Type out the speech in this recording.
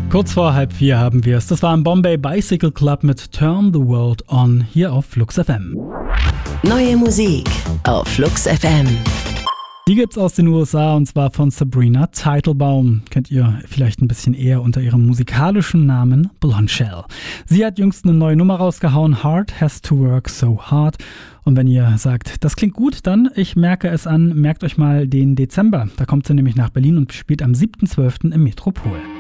Kurz vor 3:30 haben wir es. Das war im Bombay Bicycle Club mit Turn the World On hier auf Flux FM. Neue Musik auf Flux FM. Die gibt's aus den USA und zwar von Sabrina Teitelbaum. Kennt ihr vielleicht ein bisschen eher unter ihrem musikalischen Namen Blondshell. Sie hat jüngst eine neue Nummer rausgehauen, Hard Has to Work So Hard. Und wenn ihr sagt, das klingt gut, dann, ich merke es an, merkt euch mal den Dezember. Da kommt sie nämlich nach Berlin und spielt am 7.12. im Metropol.